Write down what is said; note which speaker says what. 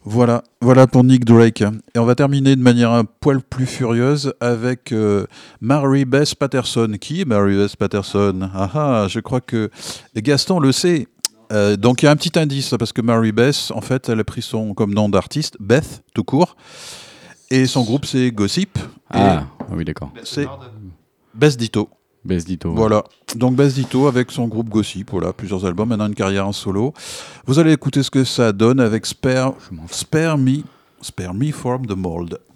Speaker 1: Voilà pour Nick Drake. Et on va terminer de manière un poil plus furieuse avec Mary Beth Patterson. Qui est Mary Beth Patterson? Ah ah, je crois que Gaston le sait. Donc il y a un petit indice parce que Mary Beth, en fait, elle a pris son comme nom d'artiste, Beth, tout court. Et son groupe c'est Gossip. Et
Speaker 2: Oui, d'accord.
Speaker 1: c'est Beth Ditto.
Speaker 2: Bess Ditto.
Speaker 1: Voilà. Donc Beth Ditto avec son groupe Gossip, voilà, plusieurs albums, maintenant une carrière en solo. Vous allez écouter ce que ça donne avec Spare Me from the Mold.